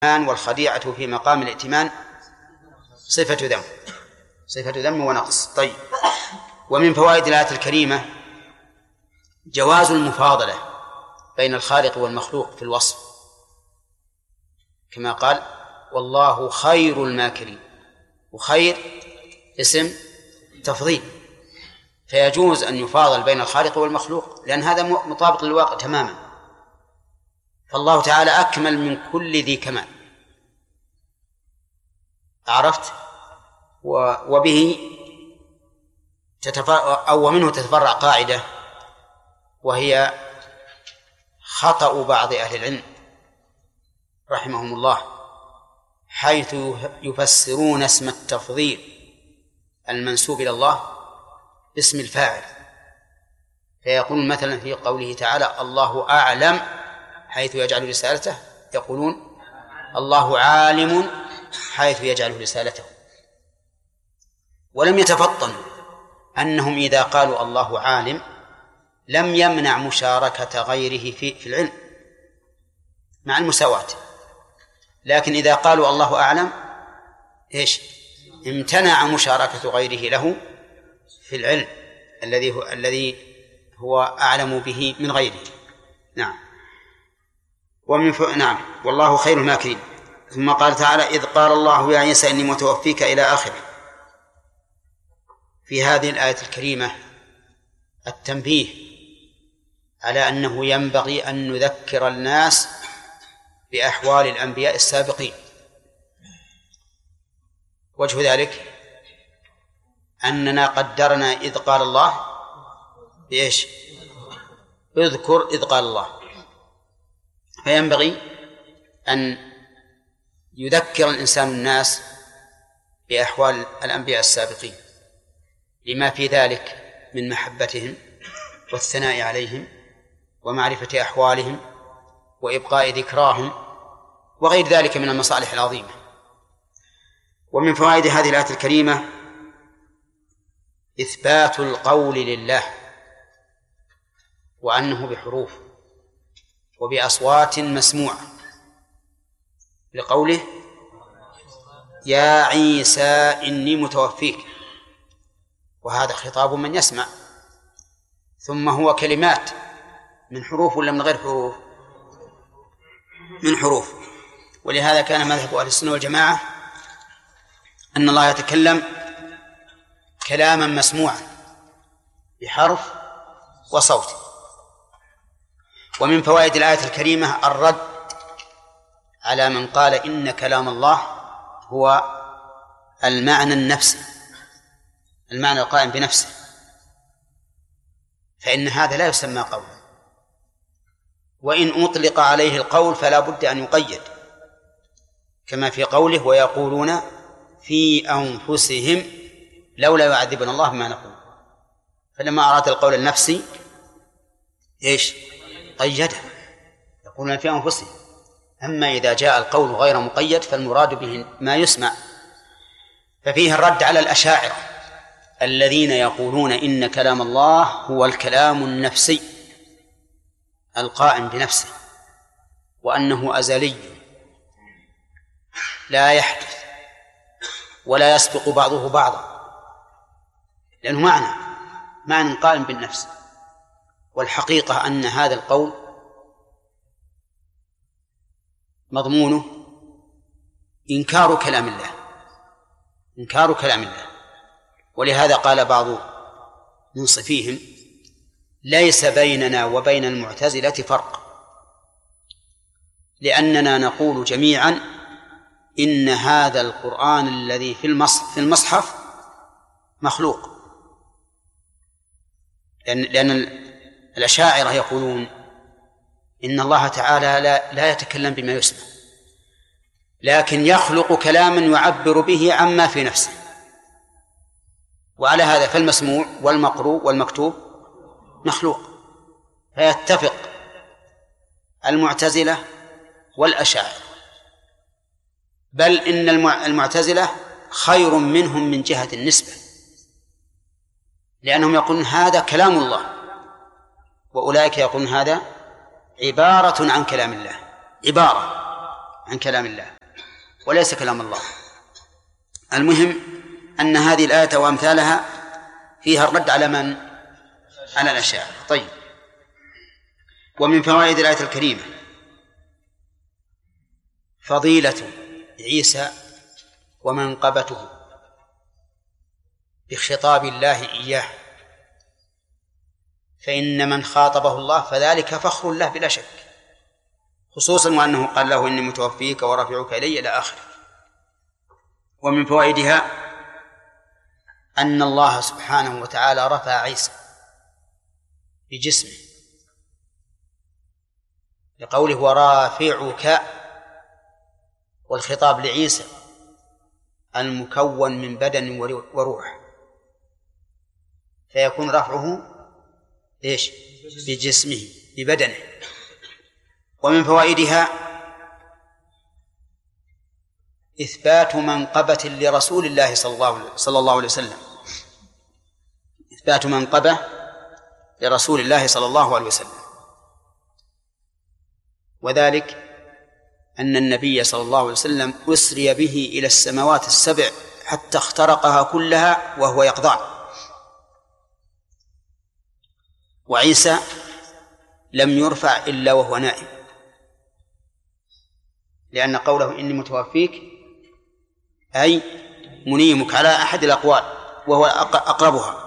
والخديعة في مقام الائتمان صفة ذم ونقص. طيب، ومن فوائد الآية الكريمة جواز المفاضلة بين الخالق والمخلوق في الوصف، كما قال والله خير الماكرين، وخير اسم تفضيل، فيجوز أن يفاضل بين الخالق والمخلوق لأن هذا مطابق للواقع تماما. فالله تعالى أكمل من كل ذي كمال، عرفت؟ وبه ومنه تتفرع قاعدة، وهي خطأ بعض أهل العلم رحمهم الله حيث يفسرون اسم التفضيل المنسوب إلى الله باسم الفاعل، فيقول مثلا في قوله تعالى الله أعلم حيث يجعل رسالته، يقولون الله عالم حيث يجعل رسالته، ولم يتفطنوا أنهم إذا قالوا الله عالم لم يمنع مشاركة غيره في العلم مع المساواة، لكن إذا قالوا الله أعلم امتنع مشاركة غيره له في العلم الذي هو أعلم به من غيره. نعم. نعم، والله خير الماكرين. ثم قال تعالى إذ قال الله يا عيسى إني متوفيك إلى آخره. في هذه الآية الكريمة التنبيه على أنه ينبغي أن نذكر الناس بأحوال الأنبياء السابقين. وجه ذلك أننا قدرنا إذ قال الله بإيش؟ اذكر إذ قال الله، فينبغي أن يذكر الإنسان الناس بأحوال الأنبياء السابقين لما في ذلك من محبتهم والثناء عليهم ومعرفة أحوالهم وإبقاء ذكراهم وغير ذلك من المصالح العظيمة. ومن فوائد هذه الآية الكريمة إثبات القول لله، وأنه بحروف وبأصوات مسموعة، لقوله يا عيسى إني متوفيك، وهذا خطاب من يسمع، ثم هو كلمات من حروف ولا من غير حروف؟ من حروف. ولهذا كان مذهب أهل السنة والجماعة أن الله يتكلم كلاما مسموعا بحرف وصوت. ومن فوائد الآية الكريمة الرد على من قال إن كلام الله هو المعنى النفسي، المعنى القائم بنفسه، فإن هذا لا يسمى قولا، وإن أطلق عليه القول فلا بد أن يقيد، كما في قوله ويقولون في أنفسهم لولا يعذبنا الله بما نقول، فلما أراد القول النفسي قيده، يقولون في أنفسهم. أما إذا جاء القول غير مقيد فالمراد به ما يسمع. ففيه الرد على الأشاعرة الذين يقولون إن كلام الله هو الكلام النفسي القائم بنفسه، وأنه أزلي لا يحدث ولا يسبق بعضه بعضا، لأنه معنى قائم بالنفس. والحقيقة أن هذا القول مضمونه إنكار كلام الله، ولهذا قال بعض منصفيهم ليس بيننا وبين المعتزلة فرق، لأننا نقول جميعا إن هذا القرآن الذي في المصحف مخلوق، لأن الأشاعرة يقولون إن الله تعالى لا يتكلم بما يسمع، لكن يخلق كلاما يعبر به عما في نفسه، وعلى هذا فالمسموع والمقروء والمكتوب مخلوق. فيتفق المعتزلة والأشاعرة، بل إن المعتزلة خير منهم من جهة النسبة، لأنهم يقولون هذا كلام الله، وأولئك يقولون هذا عبارة عن كلام الله، عبارة عن كلام الله وليس كلام الله. المهم أن هذه الآية وأمثالها فيها الرد على من؟ على الأشاعرة. طيب، ومن فوائد الآية الكريمة فضيلة عيسى ومنقبته بخطاب الله إياه، فإن من خاطبه الله فذلك فخر له بلا شك، خصوصا وأنه قال له إني متوفيك ورافعك إلي إلى آخره. ومن فوائدها أن الله سبحانه وتعالى رفع عيسى بجسمه لقوله ورافعك، والخطاب لعيسى المكون من بدن وروح، فيكون رفعه إيش؟ بجسمه ببدنه. ومن فوائدها إثبات منقبة لرسول الله صلى الله عليه وسلم، إثبات منقبة لرسول الله صلى الله عليه وسلم، وذلك أن النبي صلى الله عليه وسلم أسري به إلى السماوات السبع حتى اخترقها كلها وهو يقظان، وعيسى لم يرفع إلا وهو نائم، لأن قوله إني متوفيك أي منيمك على أحد الأقوال وهو أقربها.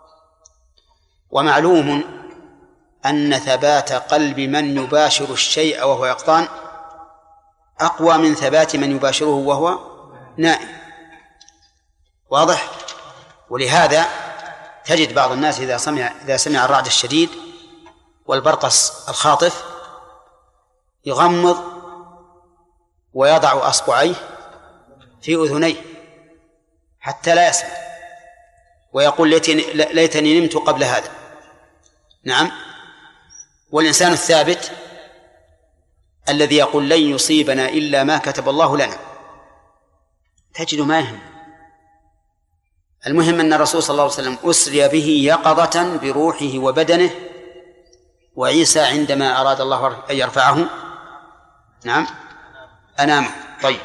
ومعلوم أن ثبات قلب من يباشر الشيء وهو يقظان أقوى من ثبات من يباشره وهو نائم، واضح؟ ولهذا تجد بعض الناس إذا سمع الرعد الشديد والبرقص الخاطف يغمض ويضع أصبعيه في أذنيه حتى لا يسمع، ويقول ليتني نمت قبل هذا. نعم. والإنسان الثابت الذي يقول لن يصيبنا إلا ما كتب الله لنا تجد ما يهم. المهم أن الرسول صلى الله عليه وسلم أسري به يقظة بروحه وبدنه، وعيسى عندما أراد الله أن يرفعه نعم أنامه. طيب،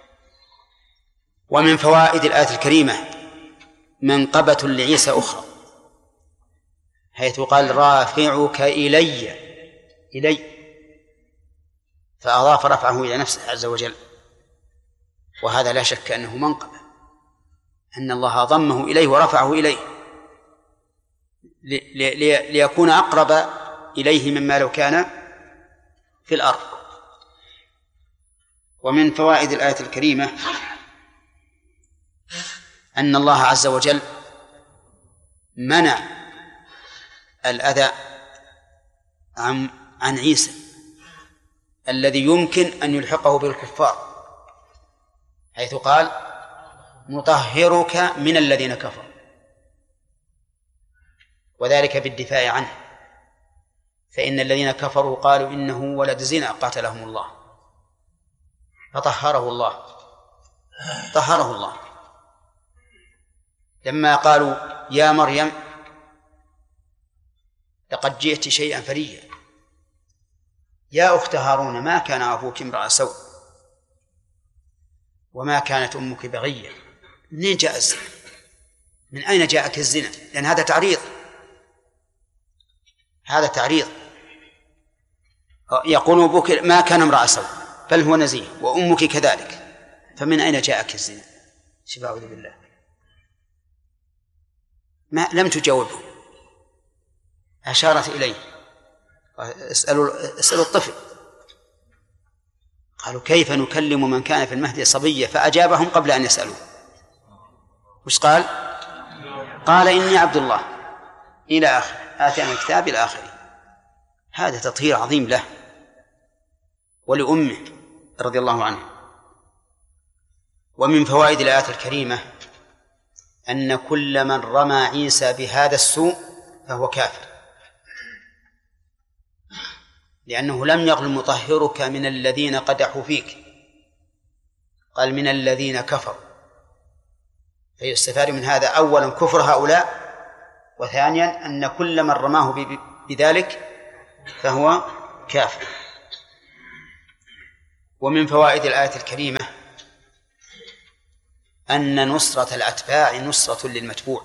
ومن فوائد الآية الكريمة منقبة لعيسى أخرى، حيث قال رافعك إلي، فأضاف رفعه إلى نفسه عز وجل، وهذا لا شك أنه منقبة، أن الله ضمه إليه ورفعه إليه ليكون أقرب إليه مما لو كان في الأرض. ومن فوائد الآية الكريمة أن الله عز وجل منع الأذى عن عيسى الذي يمكن أن يلحقه بالكفار، حيث قال مطهرك من الذين كفروا، وذلك بالدفاع عنه، فإن الذين كفروا قالوا إنه ولد زنا قاتلهم الله، فطهره الله لما قالوا يا مريم لقد جئت شيئا فريا يا أخت هارون ما كان أبوك امرأ سوء وما كانت أمك بغيا. منين جاء الزنا؟ من أين جاءك الزنا؟ لأن هذا تعريض. يقول أبوك ما كان امرأ سوء بل هو نزيه وأمك كذلك، فمن أين جاءك الزنا؟ أعوذ بالله. ما لم تجاوبه، أشارت إليه اسألوا الطفل. قالوا كيف نكلم من كان في المهد صبيا؟ فأجابهم قبل أن يسألوه. وش قال؟ قال إني عبد الله إلى آخر آتاني الكتاب إلى آخره. هذا تطهير عظيم له ولأمه رضي الله عنه. ومن فوائد الآية الكريمة أن كل من رمى عيسى بهذا السوء فهو كافر، لأنه لم يقل مطهرك من الذين قدحوا فيك، قال من الذين كفروا، فيستفاد من هذا أولا كفر هؤلاء، وثانيا أن كل من رماه بذلك فهو كافر. ومن فوائد الآية الكريمة أن نصرة الأتباع نصرة للمتبوع.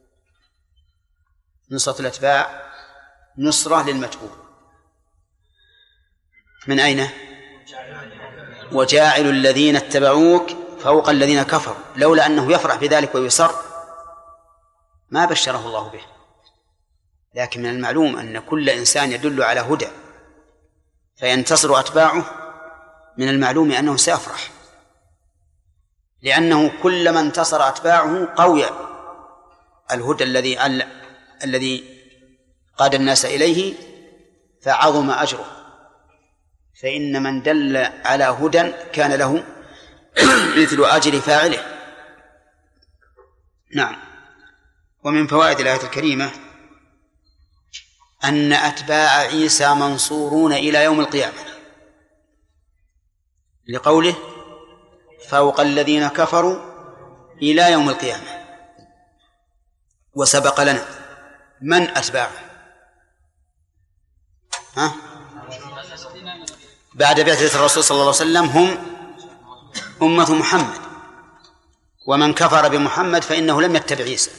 نصرة الأتباع نصرة للمتبوع. من أين؟ وجاعل الذين اتبعوك فوق الذين كفروا، لولا أنه يفرح بذلك ويسر ما بشره الله به. لكن من المعلوم أن كل إنسان يدل على هدى فينتصر أتباعه، من المعلوم أنه سيفرح، لأنه كلما انتصر أتباعه قوي الهدى الذي قاد الناس إليه فعظم أجره. فإن من دل على هدى كان له مثل أجر فاعله. نعم. ومن فوائد الآية الكريمة أن أتباع عيسى منصورون إلى يوم القيامة، لقوله فوق الذين كفروا إلى يوم القيامة. وسبق لنا من أتباعه بعد بعثة الرسول صلى الله عليه وسلم هم أمة محمد، ومن كفر بمحمد فإنه لم يتبع عيسى.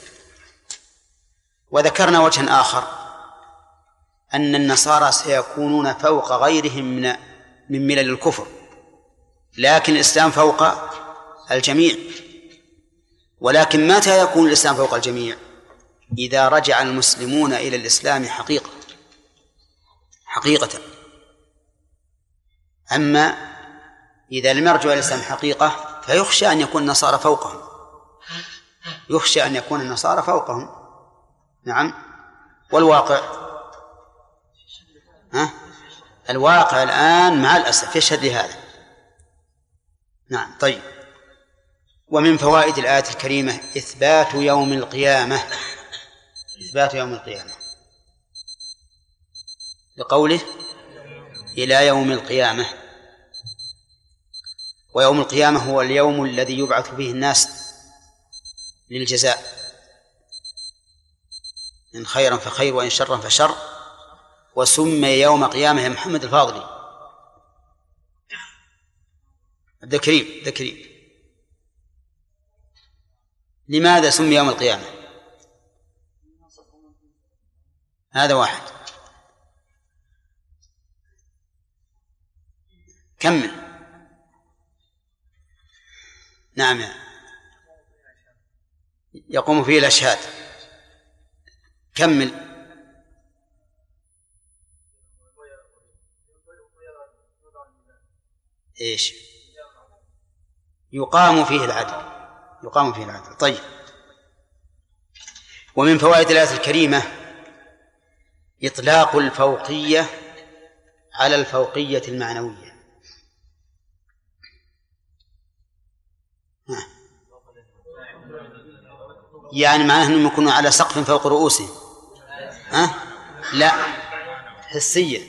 وذكرنا وجها آخر أن النصارى سيكونون فوق غيرهم من ملل الكفر، لكن الإسلام فوق الجميع. ولكن متى يكون الإسلام فوق الجميع؟ إذا رجع المسلمون إلى الإسلام حقيقة. أما إذا لم يرجعوا إلى الإسلام حقيقة فيخشى أن يكون النصارى فوقهم، يخشى أن يكون النصارى فوقهم. نعم. والواقع الواقع الآن مع الأسف يشهد لهذا. نعم. طيب. ومن فوائد الآية الكريمة إثبات يوم القيامة، إثبات يوم القيامة لقوله إلى يوم القيامة. ويوم القيامة هو اليوم الذي يبعث فيه الناس للجزاء، إن خيرا فخير وإن شرا فشر. وسمي يوم قيامة يا محمد الفاضلي عبد الكريم لماذا سمي يوم القيامة؟ هذا واحد. كمل. نعم. يقوم فيه الأشهاد. كمل. إيش؟ يقام فيه العدل. طيب. ومن فوائد الآية الكريمة إطلاق الفوقية على الفوقية المعنوية. يعني معناه أنهم يكونوا على سقف فوق رؤوسهم. لا، حسية.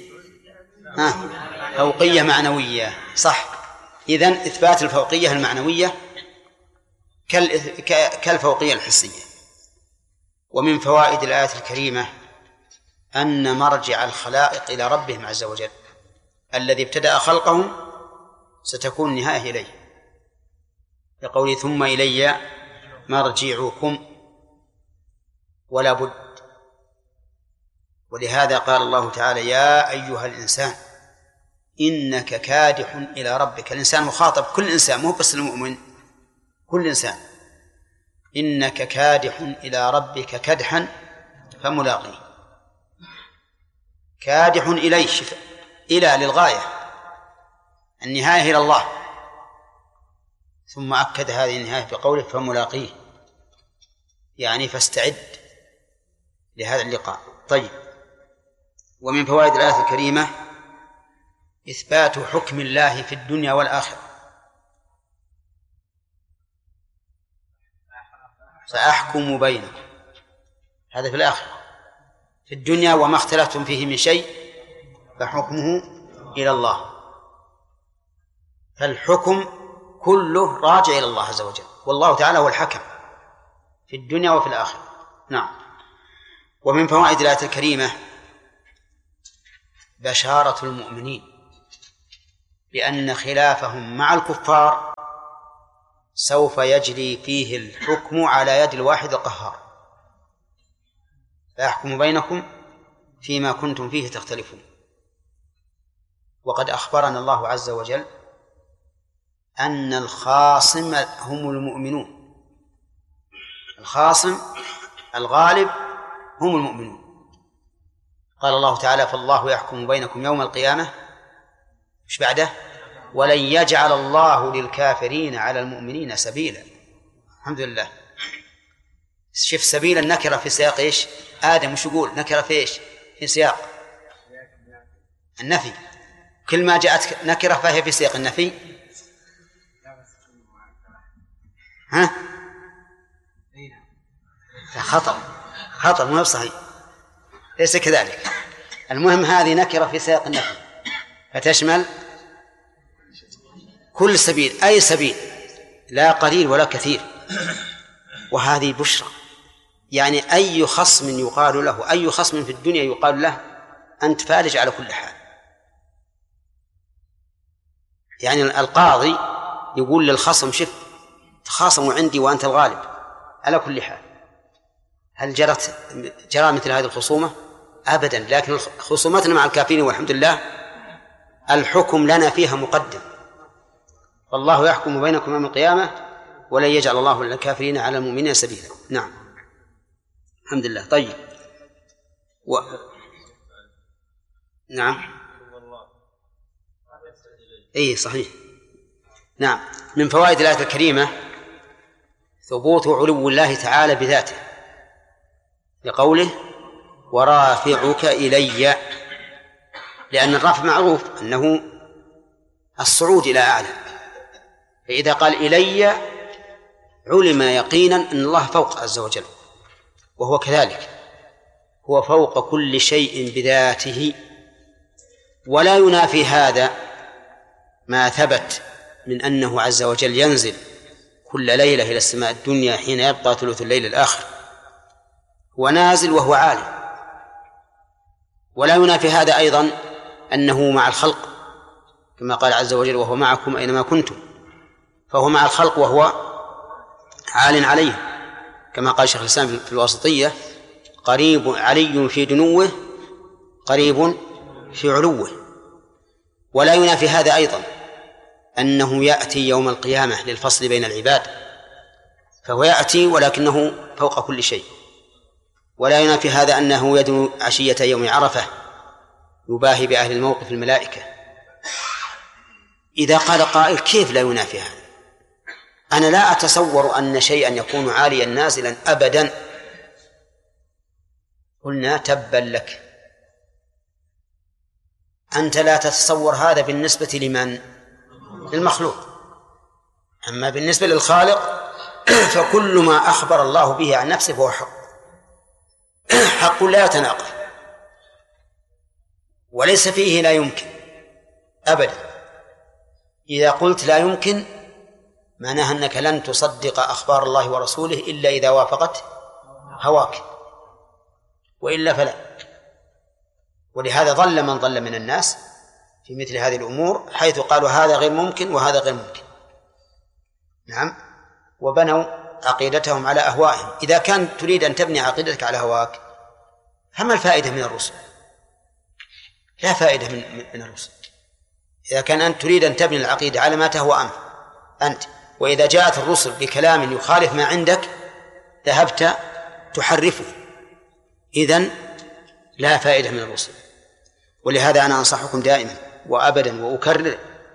فوقية معنوية. صح. إذن إثبات الفوقية المعنوية كالفوقية الحسية. ومن فوائد الآية الكريمة أن مرجع الخلائق إلى ربهم عز وجل، الذي ابتدأ خلقهم ستكون النهاية إليه، لقوله ثم إلي مرجعكم ولا بد. ولهذا قال الله تعالى يا أيها الإنسان إنك كادح إلى ربك. الإنسان مخاطب، كل إنسان، مو بس المؤمن، كل إنسان. إنك كادح إلى ربك كدحا فملاقيه. كادح إليه، إلى للغاية، النهاية إلى الله. ثم أكد هذه النهاية بقوله فملاقيه، يعني فاستعد لهذا اللقاء. طيب. ومن فوائد الآية الكريمة إثبات حكم الله في الدنيا والآخرة. سأحكم بينكم، هذا في الآخرة. في الدنيا وما اختلفتم فيه من شيء فحكمه إلى الله. فالحكم كله راجع إلى الله عز وجل، والله تعالى هو الحكم في الدنيا وفي الآخرة. نعم. ومن فوائد الآية الكريمة بشارة المؤمنين بأن خلافهم مع الكفار سوف يجري فيه الحكم على يد الواحد القهار، فيحكم بينكم فيما كنتم فيه تختلفون. وقد أخبرنا الله عز وجل أن الخاصم هم المؤمنون، الخاصم الغالب هم المؤمنون. قال الله تعالى: فالله يحكم بينكم يوم القيامة، مش بعده؟ ولن يجعل الله للكافرين على المؤمنين سبيلا. الحمد لله. شوف، سبيل النكرة في سياق إيش؟ آدم وش يقول؟ نكرة في إيش؟ في سياق النفي. كل ما جاءت نكرة فهي في سياق النفي. ها؟ خطأ مو صحيح، ليس كذلك. المهم هذه نكرة في سياق النفي فتشمل كل سبيل، أي سبيل، لا قليل ولا كثير. وهذه بشرى، يعني أي خصم يقال له، أي خصم في الدنيا يقال له أنت فالج على كل حال. يعني القاضي يقول للخصم: شف، تخاصموا عندي وأنت الغالب على كل حال. هل جرى مثل هذه الخصومة؟ أبدا. لكن خصومتنا مع الكافرين والحمد لله الحكم لنا فيها مقدم. والله يحكم بينكم يوم القيامة ولن يجعل الله للكافرين على المؤمنين سبيلا. نعم، الحمد لله. طيب نعم، اي صحيح. نعم، من فوائد الآية الكريمة ثبوت علو الله تعالى بذاته، لقوله: ورافعك إلي، لأن الرفع معروف أنه الصعود إلى أعلى، فإذا قال إلي علم يقينا أن الله فوق عز وجل، وهو كذلك، هو فوق كل شيء بذاته. ولا ينافي هذا ما ثبت من أنه عز وجل ينزل كل ليلة إلى السماء الدنيا حين يبقى ثلث الليل الآخر، ونازل وهو عالي. ولا ينافي هذا أيضا أنه مع الخلق، كما قال عز وجل: وهو معكم أينما كنتم، فهو مع الخلق وهو عال عليه، كما قال شيخ الإسلام في الواسطية: قريب علي في دنوه قريب في علوه. ولا ينافي هذا أيضا أنه يأتي يوم القيامة للفصل بين العباد، فهو يأتي ولكنه فوق كل شيء. ولا ينافي هذا أنه يدنو عشية يوم عرفة يباهي بأهل الموقف الملائكة. إذا قال قائل: كيف لا ينافي هذا؟ أنا لا أتصور أن شيئا يكون عاليا نازلا أبدا. قلنا: تبا لك، أنت لا تتصور هذا بالنسبة لمن؟ للمخلوق. أما بالنسبة للخالق فكل ما أخبر الله به عن نفسه فهو حق لا يتناقض، وليس فيه لا يمكن أبدا. إذا قلت لا يمكن معناها أنك لن تصدق أخبار الله ورسوله إلا إذا وافقت هواك، وإلا فلا. ولهذا ضل من ضل من الناس في مثل هذه الأمور، حيث قالوا هذا غير ممكن وهذا غير ممكن. نعم، وبنوا عقيدتهم على أهوائهم. إذا كان تريد أن تبني عقيدتك على هواك فما الفائدة من الرسل؟ لا فائدة من الرسل. إذا كان أنت تريد أن تبني العقيدة على ما تهوى أنت، وإذا جاءت الرسل بكلام يخالف ما عندك ذهبت تحرفه، إذن لا فائدة من الرسل. ولهذا أنا أنصحكم دائما وأبدا وأكرر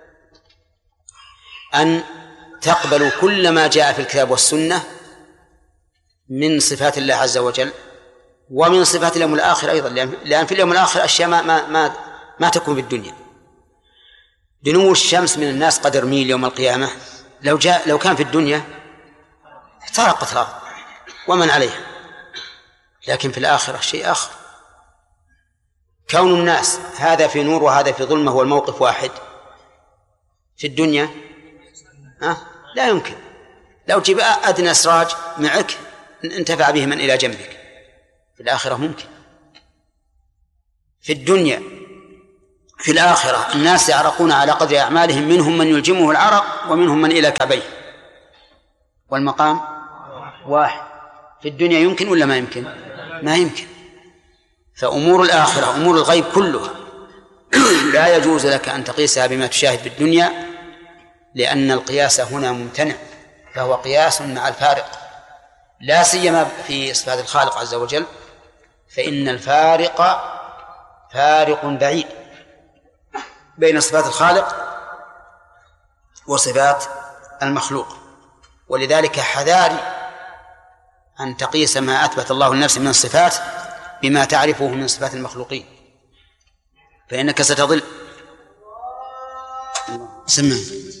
أن تقبلوا كل ما جاء في الكتاب والسنة من صفات الله عز وجل ومن صفات اليوم الآخر أيضا، لأن في اليوم الآخر أشياء ما تكون بالدنيا. دنو الشمس من الناس قدر ميل يوم القيامة، لو كان في الدنيا احترقت الأرض ومن عليها، لكن في الآخرة شيء آخر. كون الناس هذا في نور وهذا في ظلمة هو الموقف واحد. في الدنيا لا يمكن. لو جيب أدنى سراج معك انتفع به من إلى جنبك. في الآخرة ممكن. في الدنيا في الآخرة الناس يعرقون على قدر أعمالهم، منهم من يلجمه العرق ومنهم من إلى كعبيه، والمقام واحد. في الدنيا يمكن ولا ما يمكن؟ ما يمكن. فأمور الآخرة أمور الغيب كلها لا يجوز لك أن تقيسها بما تشاهد في الدنيا، لأن القياس هنا ممتنع، فهو قياس مع الفارق، لا سيما في صفات الخالق عز وجل، فإن الفارق فارق بعيد بين صفات الخالق وصفات المخلوق. ولذلك حذاري أن تقيس ما أثبت الله لنفسه من الصفات بما تعرفه من صفات المخلوقين، فإنك ستضل. سمع